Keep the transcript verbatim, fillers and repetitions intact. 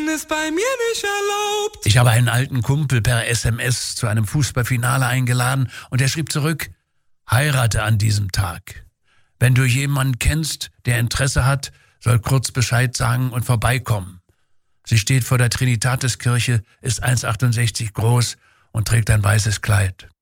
ist bei mir nicht erlaubt. Ich habe einen alten Kumpel per S M S zu einem Fußballfinale eingeladen und er schrieb zurück: Heirate an diesem Tag. Wenn du jemanden kennst, der Interesse hat, soll kurz Bescheid sagen und vorbeikommen. Sie steht vor der Trinitatiskirche, ist eins Komma achtundsechzig groß und trägt ein weißes Kleid.